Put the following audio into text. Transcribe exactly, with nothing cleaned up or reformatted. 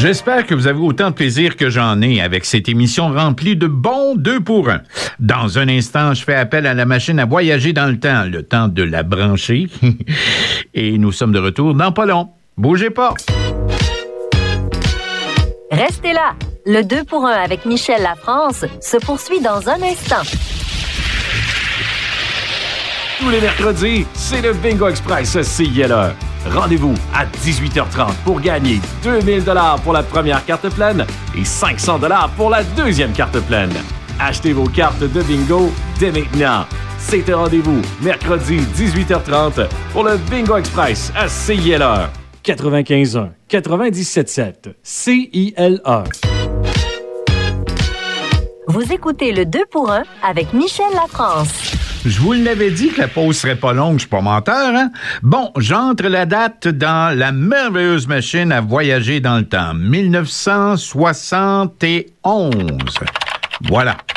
J'espère que vous avez autant de plaisir que j'en ai avec cette émission remplie de bons deux pour un. Dans un instant, je fais appel à la machine à voyager dans le temps, le temps de la brancher. Et nous sommes de retour dans pas long. Bougez pas! Restez là! Le deux pour un avec Michel Lafrance se poursuit dans un instant. Tous les mercredis, c'est le Bingo Express C I L E. Rendez-vous à dix-huit heures trente pour gagner deux mille dollars pour la première carte pleine et cinq cents dollars pour la deuxième carte pleine. Achetez vos cartes de bingo dès maintenant. C'est un rendez-vous mercredi dix-huit heures trente pour le Bingo Express à C I L E. quatre-vingt-quinze un quatre-vingt-dix-sept sept C I L E. Vous écoutez le deux pour un avec Michel Lafrance. Je vous l'avais dit que la pause serait pas longue, je suis pas menteur, hein? Bon, j'entre la date dans la merveilleuse machine à voyager dans le temps. mille neuf cent soixante et onze. Voilà.